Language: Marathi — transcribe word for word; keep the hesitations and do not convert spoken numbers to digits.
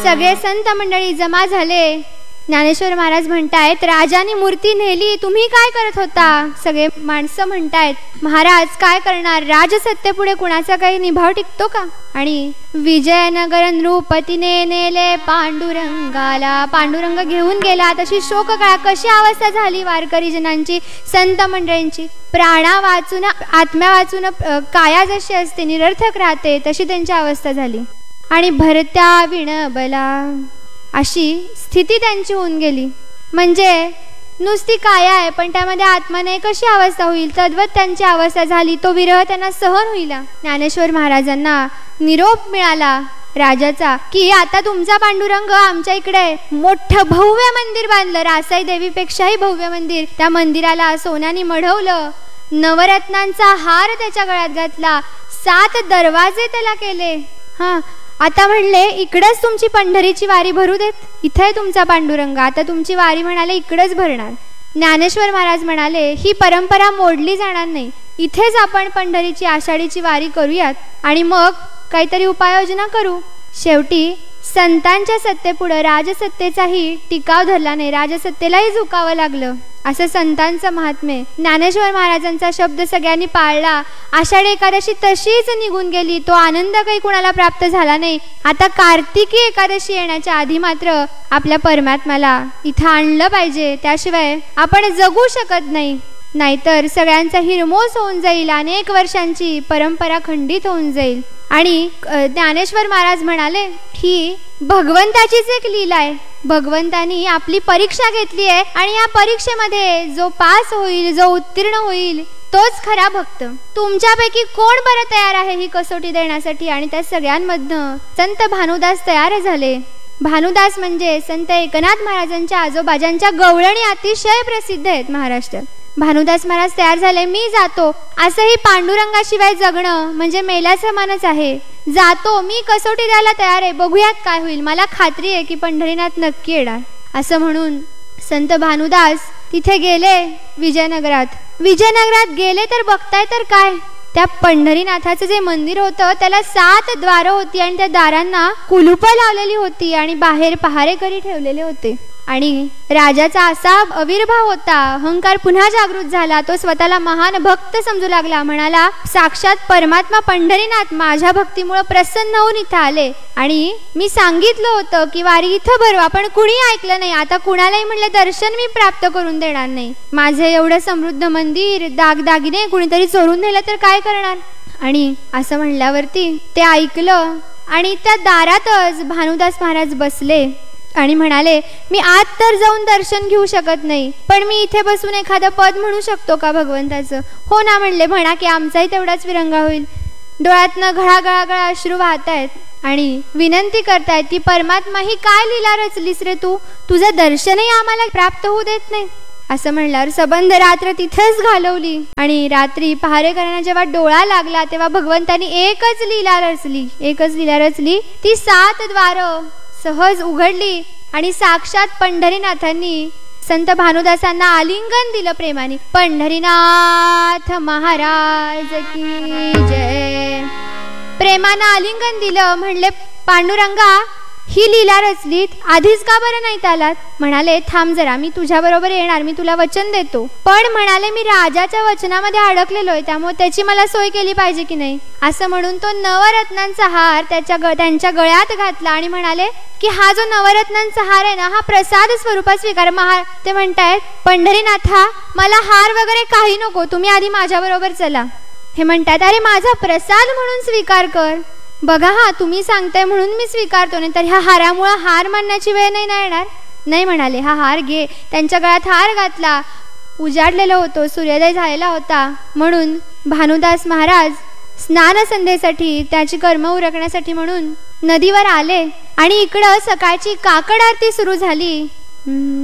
सगळे संत मंडळी जमा झाले. ज्ञानेश्वर महाराज म्हणतायत, राजानी मूर्ती नेली, तुम्ही काय करत होता? सगळे माणसं म्हणतायत, महाराज काय करणार, राजसत्तेपुढे कुणाचा काही निभाव टिकतो का? आणि विजयनगर नृपतीने नेले पांडुरंगाला, पांडुरंग घेऊन गेला. तशी शोककळा, कशी अवस्था झाली वारकरी जनांची, संत मंडळींची. प्राणा वाचून आत्म्या वाचून काया जशी असते निरर्थक राहते, तशी त्यांची अवस्था झाली. आणि भरत्या विणबला अशी स्थिती त्यांची होऊन गेली. म्हणजे नुसती काया आहे पण त्यामध्ये आत्मा नाही, कशी अवस्था होईल? तद्वत त्यांची अवस्था झाली. तो विरह त्यांना सहन होईला. ज्ञानेश्वर महाराजांना निरोप मिळाला राजाचा की आता तुमचा पांडुरंग आमच्या इकडे मोठं भव्य मंदिर बांधलं, रासाई देवीपेक्षाही भव्य मंदिर. त्या मंदिराला सोन्याने मढवलं, नवरत्नांचा हार त्याच्या गळ्यात घातला, सात दरवाजे त्याला केले. हा आता म्हणले इकडंच तुमची पंढरीची वारी भरू देत, इथे तुमचा पांडुरंग, आता तुमची वारी म्हणाले इकडंच भरणार. ज्ञानेश्वर महाराज म्हणाले ही परंपरा मोडली जाणार नाही, इथेच आपण पंढरीची आषाढीची वारी करूयात आणि मग काहीतरी उपाययोजना करू. शेवटी संतांच्या सत्तेपुढे राजसत्तेचाही टिकाव धरला नाही, राजसत्तेलाही झुकावं लागलं. असं संतांचं महात्म्य. ज्ञानेश्वर महाराजांचा शब्द सगळ्यांनी पाळला. आषाढी एकादशी तशीच निघून गेली, तो आनंद काही कुणाला प्राप्त झाला नाही. आता कार्तिकी एकादशी येण्याच्या आधी मात्र आपल्या परमात्म्याला इथं आणलं पाहिजे, त्याशिवाय आपण जगू शकत नाही. नाहीतर सगळ्यांचा हिरमोस होऊन जाईल, अनेक वर्षांची परंपरा खंडित होऊन जाईल. आणि ज्ञानेश्वर महाराज म्हणाले ही भगवंताचीच एक लीला आहे. भगवंतानी आपली परीक्षा घेतली आहे आणि या परीक्षेमध्ये जो पास होईल, जो उत्तीर्ण होईल तोच खरा भक्त. तुमच्यापैकी कोण बरं तयार आहे ही कसोटी देण्यासाठी? आणि त्या सगळ्यांमधनं संत भानुदास तयार झाले. भानुदास म्हणजे संत एकनाथ महाराजांच्या आजोबाजांच्या गवळणी अतिशय प्रसिद्ध आहेत महाराष्ट्रात. भानुदास महाराज तयार झाले, मी जातो. असंही पांडुरंगाशिवाय जगणं म्हणजे मेल्याचं मानच आहे. जातो, मी कसोटी द्यायला तयार आहे, बघूयात काय होईल, मला खात्री आहे की पंढरीनाथ नक्की येणार. असं म्हणून संत भानुदास तिथे गेले विजयनगरात. विजयनगरात गेले तर बघताय तर काय, त्या पंढरीनाथाचं जे मंदिर होतं त्याला सात द्वारं होती आणि त्या दारांना कुलूपं लावलेली होती आणि बाहेर पहारेकरी ठेवलेले होते. आणि राजाचा असा आविर्भाव होता, अहंकार पुन्हा जागृत झाला. तो स्वतःला महान भक्त समजू लागला. म्हणाला साक्षात परमात्मा पंढरीनाथ माझ्या भक्तीमुळे प्रसन्न होऊन इथं आले आणि मी सांगितलं होतं की वारी इथं भरवा, पण कुणी ऐकलं नाही. आता कुणालाही म्हणलं दर्शन मी प्राप्त करून देणार नाही. माझे एवढं समृद्ध मंदिर दागदागिने कुणीतरी चोरून नेलं तर काय करणार? आणि असं म्हणल्यावरती ते ऐकलं आणि त्या दारातच भानुदास महाराज बसले आणि म्हणाले मी आत तर जाऊन दर्शन घेऊ शकत नाही, पण मी इथे बसून एखादं पद म्हणू शकतो का भगवंताचं? हो ना म्हणले, म्हणा की आमचाही तेवढाच विरंगा होईल. डोळ्यातनं घळाघळाघळा अश्रू वाहतायत आणि विनंती करतायत की परमात्मा ही काय लीला रचलीस रे तू, तुझं दर्शनही आम्हाला प्राप्त होऊ देत नाही. असं म्हणल्यावर सबंध रात्र तिथेच घालवली. आणि रात्री पहारेकरांना जेव्हा डोळा लागला तेव्हा भगवंतानी एकच लीला रचली, एकच लीला रचली. ती सात द्वारं सहज उघडली आणि साक्षात पंढरीनाथांनी संत भानुदासांना आलिंगन दिलं प्रेमाने. पंढरीनाथ महाराज की जय. प्रेमानं आलिंगन दिलं. म्हणले पांडुरंगा ही लीला रचलीत, आधीच का बरं नाही आलात? म्हणाले थांब जरा, मी तुझ्या बरोबर येणार, मी तुला वचन देतो. पण म्हणाले मी राजाच्या वचनामध्ये अडकलेलो आहे, त्यामुळे त्याची मला सोय केली पाहिजे की नाही. असं म्हणून तो नवरत्नांचा हार त्याच्या ग त्यांच्या गळ्यात घातला आणि म्हणाले की हा जो नवरत्नांचा हार आहे ना, हा प्रसाद स्वरूपात स्वीकार. महा ते म्हणतायत पंढरीनाथा मला हार वगैरे काही नको, तुम्ही आधी माझ्या बरोबर चला. हे म्हणतात अरे माझा प्रसाद म्हणून स्वीकार कर. बघा हा तुम्ही सांगताय म्हणून मी स्वीकारतो, नाही तर ह्या हारामुळे हार मानण्याची वेळ नाही ना येणार. नाही म्हणाले हा हार घे. त्यांच्या गळ्यात हार घातला. उजाडलेला होतो, सूर्योदय झालेला होता. म्हणून भानुदास महाराज स्नान संध्येसाठी त्याची कर्म उरकण्यासाठी म्हणून नदीवर आले आणि इकडं सकाळची काकड आरती सुरू झाली.